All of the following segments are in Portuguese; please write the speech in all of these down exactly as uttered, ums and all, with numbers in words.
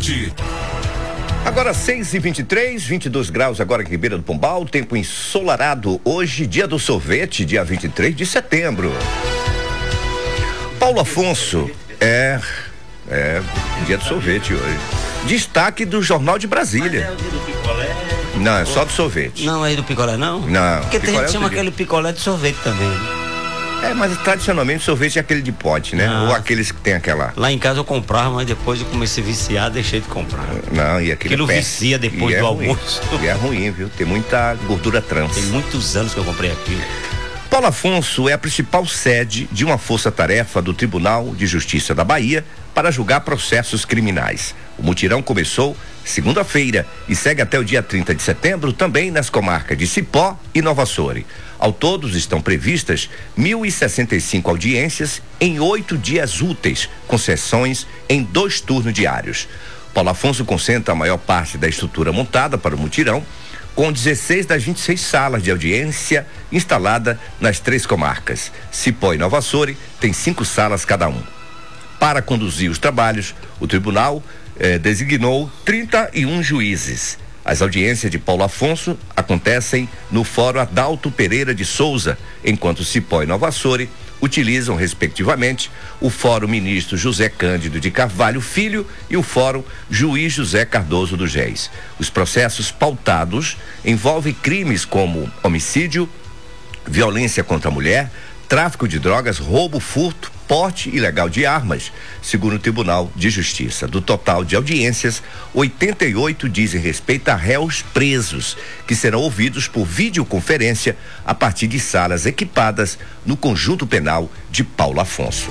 cidade. Agora seis e vinte e três, vinte e dois graus agora em Ribeira do Pombal, tempo ensolarado hoje, dia do sorvete, dia vinte e três de setembro. Paulo Afonso, é, é dia do sorvete hoje. Destaque do Jornal de Brasília. Mas é o dia do picolé? Não, é só do sorvete. Não é do picolé, não? Não. Porque tem gente que chama aquele picolé de sorvete também. É, mas tradicionalmente o sorvete é aquele de pote, né? Ah. Ou aqueles que tem aquela... Lá em casa eu comprava, mas depois eu comecei a viciar, deixei de comprar. Não, e aquele Aquilo vicia depois do almoço. E é ruim, viu? Tem muita gordura trans. Tem muitos anos que eu comprei aquilo. Paulo Afonso é a principal sede de uma força-tarefa do Tribunal de Justiça da Bahia para julgar processos criminais. O mutirão começou segunda-feira e segue até o dia trinta de setembro, também nas comarcas de Cipó e Nova Açores. Ao todo estão previstas mil e sessenta e cinco audiências em oito dias úteis, com sessões em dois turnos diários. Paulo Afonso concentra a maior parte da estrutura montada para o mutirão, com dezesseis das vinte e seis salas de audiência instalada nas três comarcas. Cipó e Nova Açores tem cinco salas cada um. Para conduzir os trabalhos, o tribunal eh, designou trinta e um juízes. As audiências de Paulo Afonso acontecem no Fórum Adalto Pereira de Souza, enquanto Cipó e Nova Açores utilizam, respectivamente, o Fórum Ministro José Cândido de Carvalho Filho e o Fórum Juiz José Cardoso do Géis. Os processos pautados envolvem crimes como homicídio, violência contra a mulher, tráfico de drogas, roubo, furto, porte ilegal de armas, segundo o Tribunal de Justiça. Do total de audiências, oitenta e oito dizem respeito a réus presos, que serão ouvidos por videoconferência a partir de salas equipadas no Conjunto Penal de Paulo Afonso.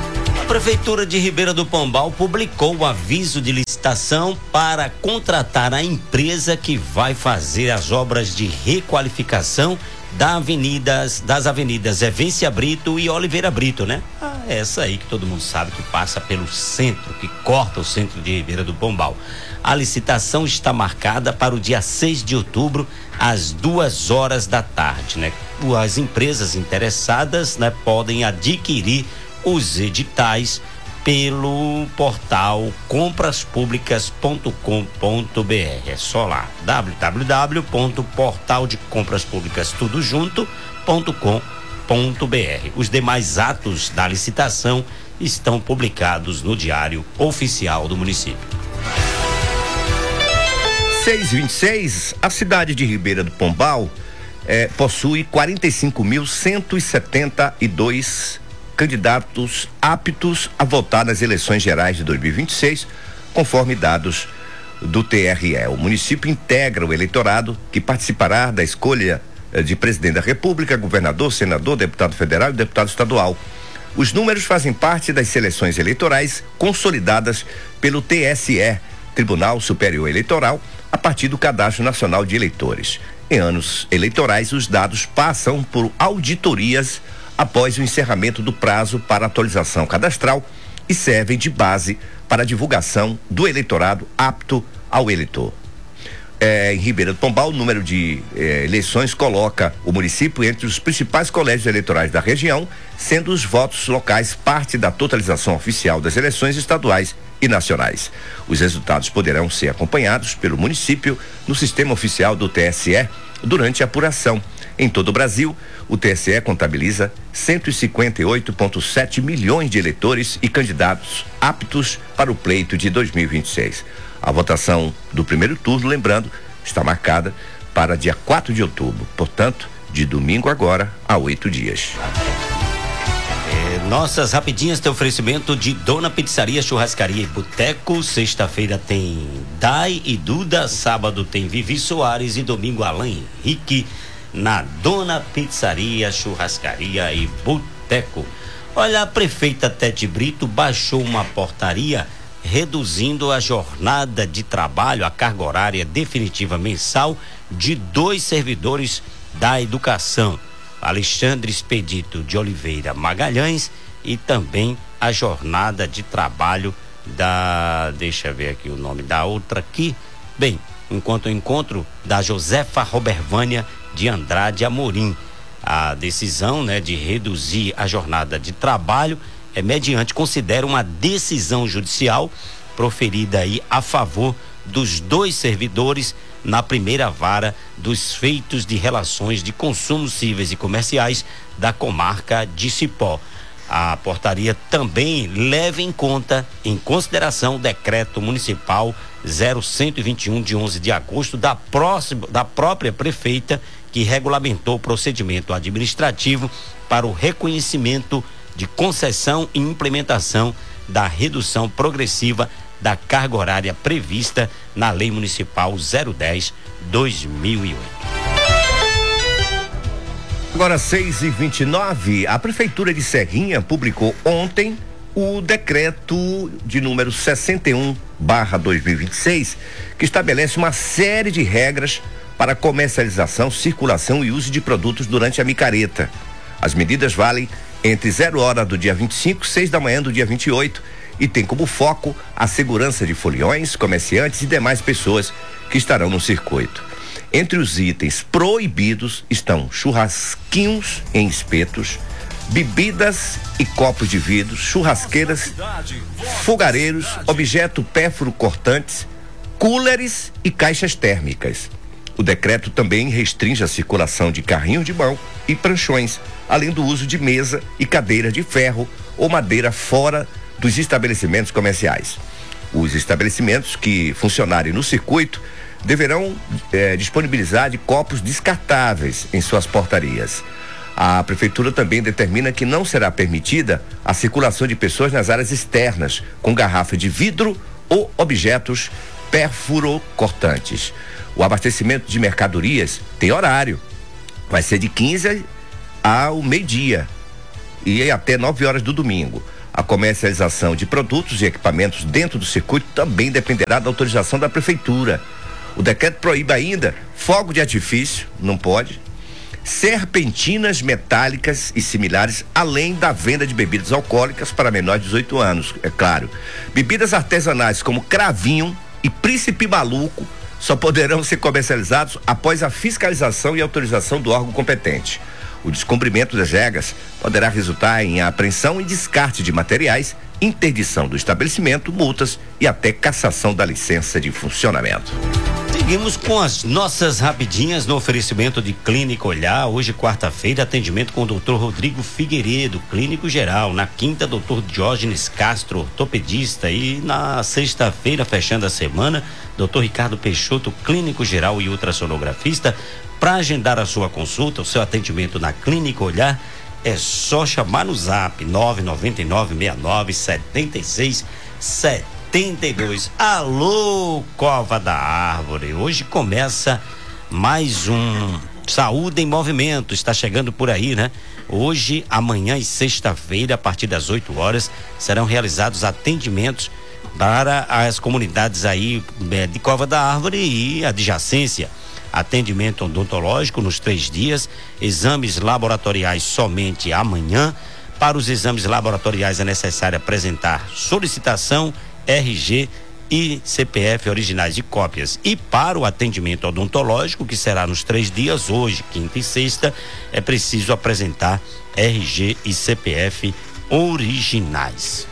A Prefeitura de Ribeira do Pombal publicou o aviso de licitação para contratar a empresa que vai fazer as obras de requalificação das avenidas, das avenidas Evência Brito e Oliveira Brito, né? Ah, essa aí que todo mundo sabe que passa pelo centro, que corta o centro de Ribeira do Pombal. A licitação está marcada para o dia seis de outubro, às duas horas da tarde, né? As empresas interessadas, né, podem adquirir os editais pelo portal compras públicas ponto com ponto b r. É só lá, w w w ponto portal de compras públicas tudo junto ponto com ponto b r. Os demais atos da licitação estão publicados no Diário Oficial do município. seis e vinte e seis, a cidade de Ribeira do Pombal eh, possui quarenta e cinco mil cento e setenta e dois candidatos aptos a votar nas eleições gerais de dois mil e vinte e seis, conforme dados do T R E. O município integra o eleitorado que participará da escolha de presidente da República, governador, senador, deputado federal e deputado estadual. Os números fazem parte das seleções eleitorais consolidadas pelo T S E, Tribunal Superior Eleitoral, a partir do Cadastro Nacional de Eleitores. Em anos eleitorais, os dados passam por auditorias após o encerramento do prazo para atualização cadastral e servem de base para a divulgação do eleitorado apto ao eleitor. É, em Ribeira do Pombal, o número de é, eleições coloca o município entre os principais colégios eleitorais da região, sendo os votos locais parte da totalização oficial das eleições estaduais e nacionais. Os resultados poderão ser acompanhados pelo município no sistema oficial do T S E durante a apuração. Em todo o Brasil, o T S E contabiliza cento e cinquenta e oito vírgula sete milhões de eleitores e candidatos aptos para o pleito de dois mil e vinte e seis. A votação do primeiro turno, lembrando, está marcada para dia quatro de outubro, portanto, de domingo agora a oito dias. É, nossas rapidinhas tem oferecimento de Dona Pizzaria, Churrascaria e Boteco. Sexta-feira tem Dai e Duda, sábado tem Vivi Soares e domingo Alain Henrique na Dona Pizzaria, Churrascaria e Boteco. Olha, a prefeita Tete Brito baixou uma portaria reduzindo a jornada de trabalho, a carga horária definitiva mensal de dois servidores da educação, Alexandre Expedito de Oliveira Magalhães, e também a jornada de trabalho da, deixa eu ver aqui o nome da outra aqui, bem, enquanto o encontro da Josefa Robervânia de Andrade Amorim. A decisão, né, de reduzir a jornada de trabalho é mediante, considera uma decisão judicial proferida aí a favor dos dois servidores na primeira vara dos feitos de relações de consumos cíveis e comerciais da comarca de Cipó. A portaria também leva em conta, em consideração, o decreto municipal zero cento e vinte e um de onze de agosto da, próxima, da própria prefeita, que regulamentou o procedimento administrativo para o reconhecimento de concessão e implementação da redução progressiva da carga horária prevista na Lei Municipal zero dez barra dois mil e oito. Agora seis e vinte e nove, a Prefeitura de Serrinha publicou ontem o decreto de número sessenta e um barra dois mil e vinte e seis, que estabelece uma série de regras para comercialização, circulação e uso de produtos durante a micareta. As medidas valem entre zero hora do dia vinte e cinco e seis da manhã do dia vinte e oito e tem como foco a segurança de foliões, comerciantes e demais pessoas que estarão no circuito. Entre os itens proibidos estão churrasquinhos em espetos, bebidas e copos de vidro, churrasqueiras, fogareiros, objeto pérfuro cortantes, coolers e caixas térmicas. O decreto também restringe a circulação de carrinhos de mão e pranchões, além do uso de mesa e cadeira de ferro ou madeira fora dos estabelecimentos comerciais. Os estabelecimentos que funcionarem no circuito deverão eh, disponibilizar de copos descartáveis em suas portarias. A Prefeitura também determina que não será permitida a circulação de pessoas nas áreas externas com garrafa de vidro ou objetos perfuro-cortantes. O abastecimento de mercadorias tem horário. Vai ser de quinze ao meio-dia e até nove horas do domingo. A comercialização de produtos e equipamentos dentro do circuito também dependerá da autorização da Prefeitura. O decreto proíbe ainda fogo de artifício, não pode, serpentinas metálicas e similares, além da venda de bebidas alcoólicas para menores de dezoito anos, é claro. Bebidas artesanais como cravinho e príncipe maluco só poderão ser comercializados após a fiscalização e autorização do órgão competente. O descumprimento das regras poderá resultar em apreensão e descarte de materiais, interdição do estabelecimento, multas e até cassação da licença de funcionamento. Seguimos com as nossas rapidinhas no oferecimento de Clínica Olhar. Hoje, quarta-feira, atendimento com o doutor Rodrigo Figueiredo, clínico geral. Na quinta, doutor Diógenes Castro, ortopedista. E na sexta-feira, fechando a semana, doutor Ricardo Peixoto, clínico geral e ultrassonografista. Para agendar a sua consulta, o seu atendimento na Clínica Olhar, é só chamar no zap nove nove nove seis nove sete seis sete dois. Alô, Cova da Árvore. Hoje começa mais um Saúde em Movimento. Está chegando por aí, né? Hoje, amanhã e sexta-feira, a partir das oito horas, serão realizados atendimentos para as comunidades aí de Cova da Árvore e adjacência. Atendimento odontológico nos três dias, exames laboratoriais somente amanhã. Para os exames laboratoriais é necessário apresentar solicitação, R G e C P F originais de cópias. E para o atendimento odontológico, que será nos três dias, hoje, quinta e sexta, é preciso apresentar R G e C P F originais.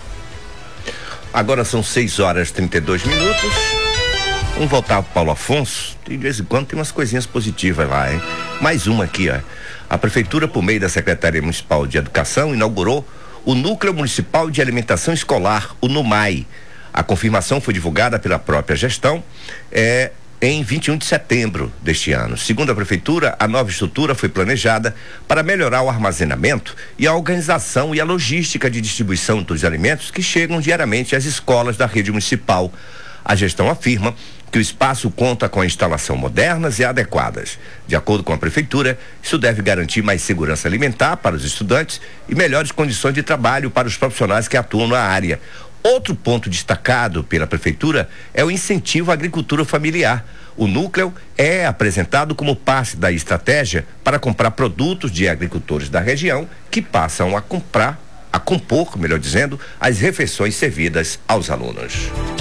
Agora são seis horas e trinta e dois minutos. Vamos voltar pro Paulo Afonso. De vez em quando tem umas coisinhas positivas lá, hein? Mais uma aqui, ó. A Prefeitura, por meio da Secretaria Municipal de Educação, inaugurou o Núcleo Municipal de Alimentação Escolar, o NUMAI. A confirmação foi divulgada pela própria gestão é, em vinte e um de setembro deste ano. Segundo a Prefeitura, a nova estrutura foi planejada para melhorar o armazenamento e a organização e a logística de distribuição dos alimentos que chegam diariamente às escolas da rede municipal. A gestão afirma que o espaço conta com instalação modernas e adequadas. De acordo com a Prefeitura, isso deve garantir mais segurança alimentar para os estudantes e melhores condições de trabalho para os profissionais que atuam na área. Outro ponto destacado pela Prefeitura é o incentivo à agricultura familiar. O núcleo é apresentado como parte da estratégia para comprar produtos de agricultores da região que passam a comprar, a compor, melhor dizendo, as refeições servidas aos alunos.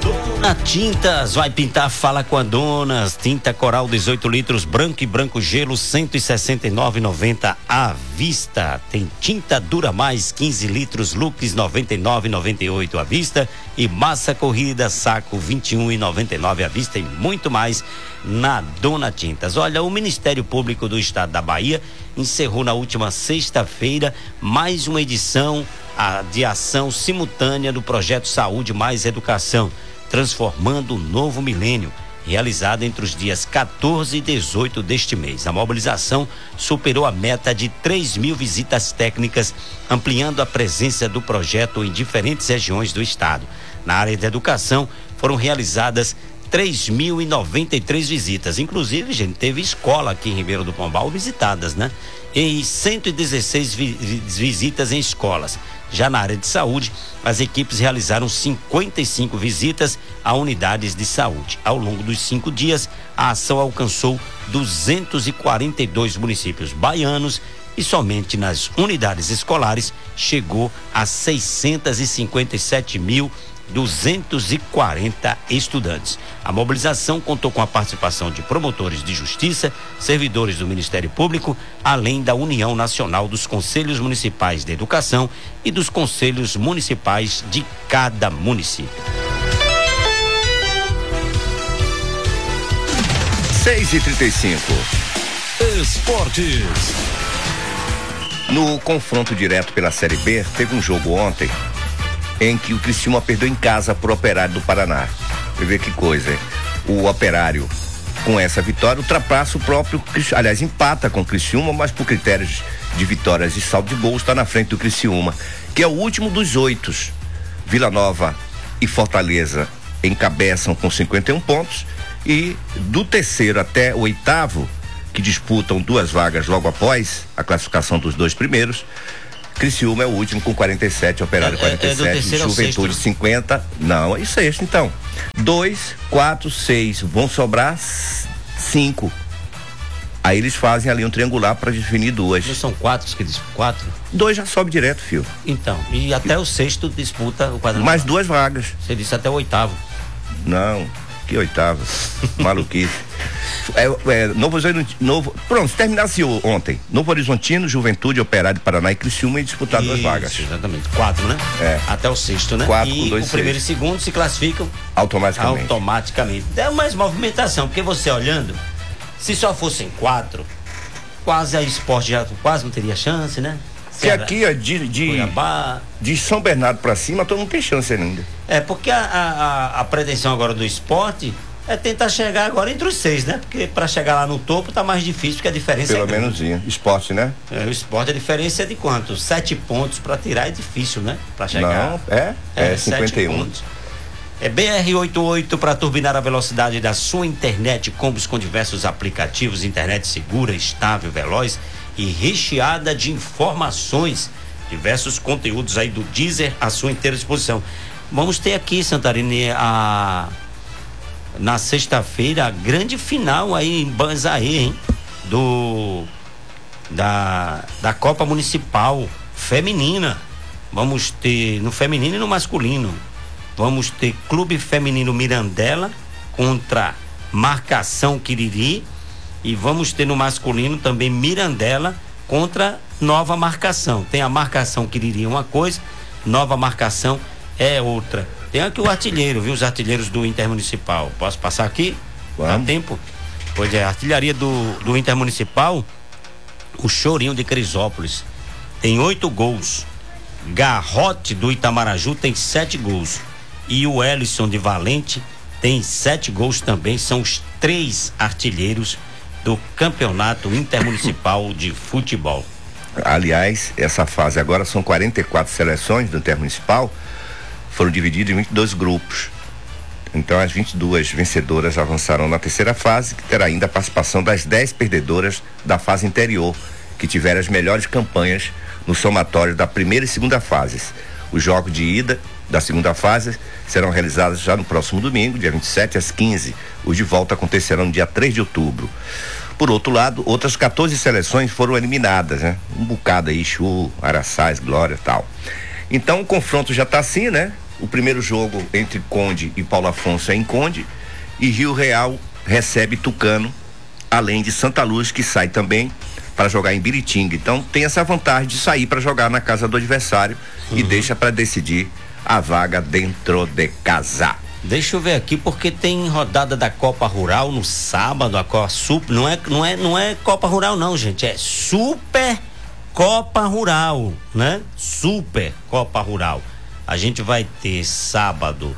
Dona Tintas vai pintar, fala com a Donas. Tinta Coral dezoito litros, branco e branco gelo, cento e sessenta e nove reais e noventa centavos à vista. Tem tinta Dura Mais, quinze litros, Lux noventa e nove reais e noventa e oito centavos à vista. E massa corrida, saco vinte e um reais e noventa e nove centavos à vista. E muito mais na Dona Tintas. Olha, o Ministério Público do Estado da Bahia encerrou na última sexta-feira mais uma edição a, de ação simultânea do projeto Saúde Mais Educação, transformando o novo milênio, realizada entre os dias quatorze e dezoito deste mês. A mobilização superou a meta de três mil visitas técnicas, ampliando a presença do projeto em diferentes regiões do estado. Na área da educação, foram realizadas três mil e noventa e três visitas. Inclusive, gente, teve escola aqui em Ribeirão do Pombal visitadas, né? E cento e dezesseis vi- visitas em escolas. Já na área de saúde, as equipes realizaram cinquenta e cinco visitas a unidades de saúde. Ao longo dos cinco dias, a ação alcançou duzentos e quarenta e dois municípios baianos e somente nas unidades escolares chegou a seiscentos e cinquenta e sete mil duzentos e quarenta estudantes. A mobilização contou com a participação de promotores de justiça, servidores do Ministério Público, além da União Nacional dos Conselhos Municipais de Educação e dos Conselhos Municipais de cada município. seis e trinta e cinco. Esportes. No confronto direto pela Série B, teve um jogo ontem em que o Criciúma perdeu em casa pro Operário do Paraná. Você vê que coisa, hein? O Operário, com essa vitória, ultrapassa o próprio, aliás, empata com o Criciúma, mas por critérios de vitórias e saldo de gols, está na frente do Criciúma, que é o último dos oito. Vila Nova e Fortaleza encabeçam com cinquenta e um pontos, e do terceiro até o oitavo, que disputam duas vagas logo após a classificação dos dois primeiros, Criciúma é o último com quarenta e sete, Operário quarenta e sete, é, é Juventude cinquenta. Não, é sexto então. Dois, quatro, seis, vão sobrar cinco. Aí eles fazem ali um triangular para definir duas. Não são quatro que disputam? Quatro? Dois já sobe direto, filho. Então, e até o sexto disputa o quadrangular. Mais duas vagas. Você disse até o oitavo. Não, que oitavo. Maluquice. É, é, Novo, Novo, pronto, se terminasse ontem, Novo Horizontino, Juventude, Operário do Paraná e Criciúma, e disputar duas vagas. Exatamente, quatro, né? É. Até o sexto, né? Quatro e com dois o primeiro seis. e segundo se classificam automaticamente. automaticamente. É mais movimentação, porque você olhando, se só fossem quatro, quase a Sport já quase não teria chance, né? Se aqui, ó, de, de, de São Bernardo pra cima, todo mundo tem chance ainda. É, porque a, a, a pretensão agora do esporte é tentar chegar agora entre os seis, né? Porque para chegar lá no topo tá mais difícil, porque a diferença Pelo é grande. menos ia. Esporte, né? É, o esporte, a diferença é de quanto? Sete pontos para tirar é difícil, né? Para chegar. Não, é? É, é cinquenta e um. É B R oitenta e oito para turbinar a velocidade da sua internet, combos com diversos aplicativos, internet segura, estável, veloz e recheada de informações, diversos conteúdos aí do Deezer à sua inteira disposição. Vamos ter aqui, Santarine, a na sexta-feira a grande final aí em Banzaê, hein? Do da da Copa Municipal Feminina. Vamos ter no feminino e no masculino. Vamos ter Clube Feminino Mirandela contra Marcação Quiriri, e vamos ter no masculino também Mirandela contra Nova Marcação. Tem a Marcação Quiriri uma coisa, Nova Marcação é outra. Tem aqui o artilheiro, viu? Os artilheiros do Intermunicipal. Posso passar aqui? Dá tempo? Pois é, a artilharia do, do Intermunicipal, o Chorinho de Crisópolis tem oito gols. Garrote do Itamaraju tem sete gols. E o Ellison de Valente tem sete gols também. São os três artilheiros do Campeonato Intermunicipal de Futebol. Aliás, essa fase agora são quarenta e quatro seleções do Intermunicipal, foram divididas em vinte e dois grupos. Então as vinte e duas vencedoras avançaram na terceira fase, que terá ainda a participação das dez perdedoras da fase anterior, que tiveram as melhores campanhas no somatório da primeira e segunda fases. Os jogos de ida da segunda fase serão realizados já no próximo domingo, dia vinte e sete às quinze. Os de volta acontecerão no dia três de outubro. Por outro lado, outras quatorze seleções foram eliminadas, né? Um bocado aí, Chu, Araçás, Glória e tal. Então o confronto já está assim, né? O primeiro jogo entre Conde e Paulo Afonso é em Conde, e Rio Real recebe Tucano, além de Santa Luz, que sai também para jogar em Biritinga. Então tem essa vantagem de sair para jogar na casa do adversário, uhum, e deixa para decidir a vaga dentro de casa. Deixa eu ver aqui, porque tem rodada da Copa Rural no sábado, a Copa Super, não é, não é, não é Copa Rural não, gente, é Super Copa Rural, né? Super Copa Rural. A gente vai ter sábado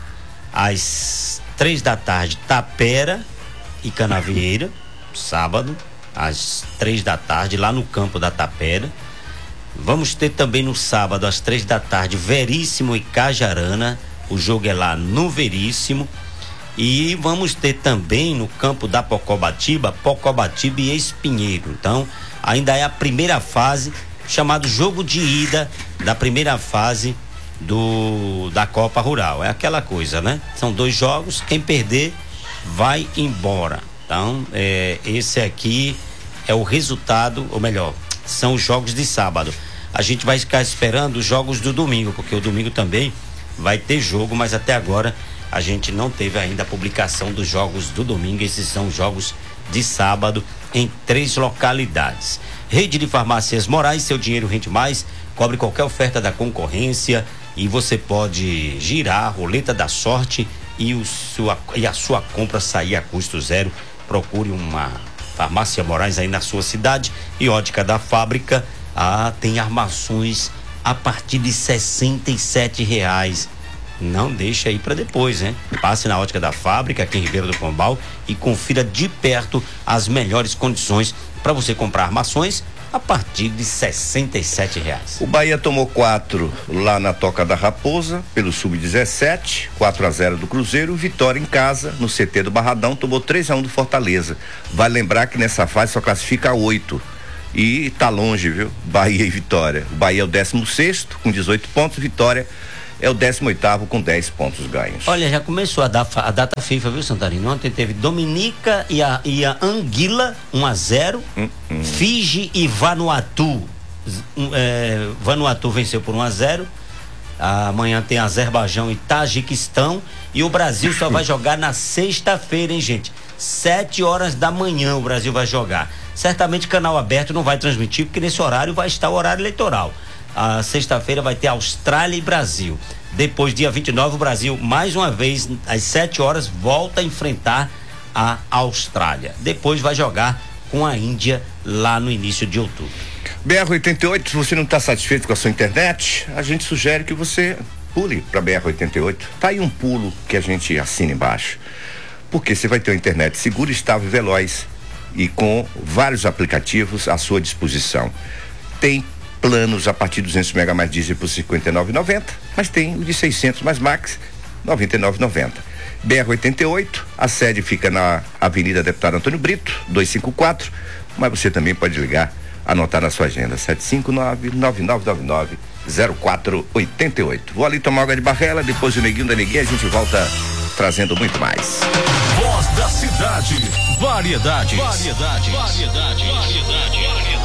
às três da tarde Tapera e Canavieira, sábado às três da tarde lá no campo da Tapera. Vamos ter também no sábado às três da tarde Veríssimo e Cajarana, o jogo é lá no Veríssimo. E vamos ter também no campo da Pocobatiba, Pocobatiba e Espinheiro. Então ainda é a primeira fase, chamado jogo de ida da primeira fase do da Copa Rural. É aquela coisa, né? São dois jogos, quem perder vai embora. Então, é, esse aqui é o resultado, ou melhor, são os jogos de sábado. A gente vai ficar esperando os jogos do domingo, porque o domingo também vai ter jogo, mas até agora a gente não teve ainda a publicação dos jogos do domingo. Esses são os jogos de sábado em três localidades. Rede de Farmácias Moraes, seu dinheiro rende mais, cobre qualquer oferta da concorrência e você pode girar a roleta da sorte e, o sua, e a sua compra sair a custo zero. Procure uma Farmácia Moraes aí na sua cidade. E Ótica da Fábrica, ah, tem armações a partir de sessenta e sete reais. Não deixa aí para depois, né? Passe na Ótica da Fábrica aqui em Ribeira do Pombal e confira de perto as melhores condições para você comprar armações a partir de sessenta e sete reais. O Bahia tomou quatro lá na Toca da Raposa pelo sub dezessete, quatro a zero do Cruzeiro. Vitória em casa no C T do Barradão tomou três a um do Fortaleza. Vale lembrar que nessa fase só classifica oito e tá longe, viu? Bahia e Vitória. O Bahia é o décimo sexto com dezoito pontos, Vitória é o décimo oitavo com dez pontos ganhos. Olha, já começou a, da, a data FIFA, viu, Santarino? Ontem teve Dominica e a, e a Anguila um a zero, hum, hum. Fiji e Vanuatu, é, Vanuatu venceu por um a zero. Amanhã tem Azerbaijão e Tajiquistão, e o Brasil só vai jogar na sexta-feira, hein, gente? Sete horas da manhã o Brasil vai jogar. Certamente canal aberto não vai transmitir, porque nesse horário vai estar o horário eleitoral. A sexta-feira vai ter Austrália e Brasil. Depois, dia vinte e nove, o Brasil, mais uma vez, às sete horas, volta a enfrentar a Austrália. Depois vai jogar com a Índia lá no início de outubro. B R oitenta e oito, se você não está satisfeito com a sua internet, a gente sugere que você pule para B R oitenta e oito. Tá aí um pulo que a gente assina embaixo. Porque você vai ter uma internet segura, estável e veloz e com vários aplicativos à sua disposição. Tem planos a partir de duzentos mega mais diesel por cinquenta e nove reais e noventa centavos, mas tem o de seiscentos mais max, noventa e nove reais e noventa centavos. B R oitenta e oito, a sede fica na Avenida Deputado Antônio Brito, duzentos e cinquenta e quatro, mas você também pode ligar, anotar na sua agenda, sete cinco nove, nove nove nove nove, zero quatro oito oito. Vou ali tomar água de barrela, depois o Neguinho da Neguinha, a gente volta trazendo muito mais. Voz da cidade, variedades, variedades, variedades, variedade.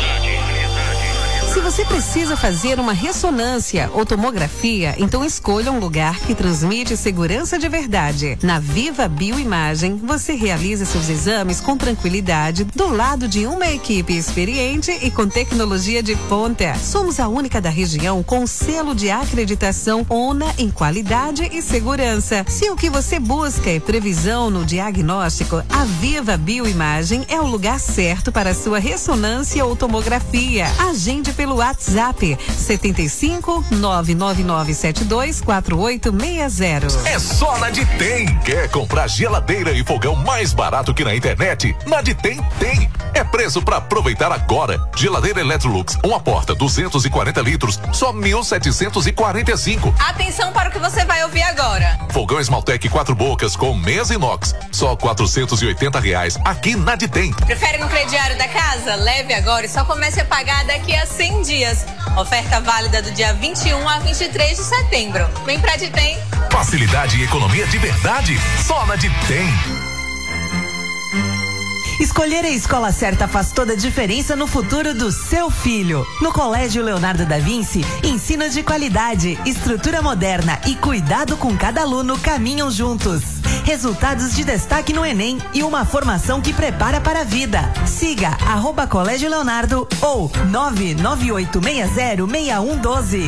Se você precisa fazer uma ressonância ou tomografia, então escolha um lugar que transmite segurança de verdade. Na Viva Bioimagem, você realiza seus exames com tranquilidade, do lado de uma equipe experiente e com tecnologia de ponta. Somos a única da região com selo de acreditação ONA em qualidade e segurança. Se o que você busca é previsão no diagnóstico, a Viva Bioimagem é o lugar certo para a sua ressonância ou tomografia. Agende pelo pelo WhatsApp setenta e cinco, nove nove nove sete dois, quatro oito seis zero. É só na Ditem. Quer comprar geladeira e fogão mais barato que na internet? Na Ditem tem. É preço para aproveitar agora. Geladeira Electrolux, uma porta duzentos e quarenta litros, só mil setecentos e quarenta e cinco. Atenção para o que você vai ouvir agora. Fogão Esmaltec quatro bocas com mesa inox, só quatrocentos e oitenta reais aqui na Ditem. Prefere no crediário da casa? Leve agora e só comece a pagar daqui a cem dias. Oferta válida do dia vinte e um a vinte e três de setembro. Vem pra Ditem. Facilidade e economia de verdade, só na Ditem. Escolher a escola certa faz toda a diferença no futuro do seu filho. No Colégio Leonardo da Vinci, ensino de qualidade, estrutura moderna e cuidado com cada aluno caminham juntos. Resultados de destaque no Enem e uma formação que prepara para a vida. Siga arroba Colégio Leonardo ou nove nove oito seis zero seis um um doze.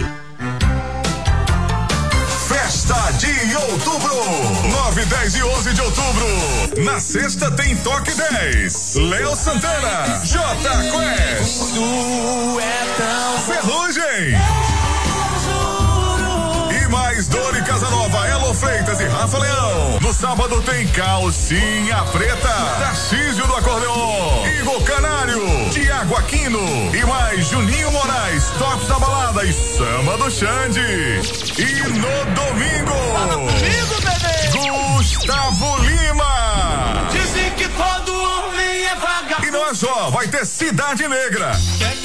Festa de outubro, nove, dez e onze de outubro. Na sexta tem Toque dez. Léo Santana, J Quest, Ferrugem. E mais Dori Casanova, Elo Freitas e Rafa Leão. No sábado tem Calcinha Preta, Tarcísio do Acordeon, Igor Canário, Tiago Aquino e mais Juninho Moraes, Tops da Balada e Samba do Xande. E no domingo, Comigo, bebê. Gustavo Lima. Dizem que todo homem é vagabundo. E não é só, vai ter Cidade Negra.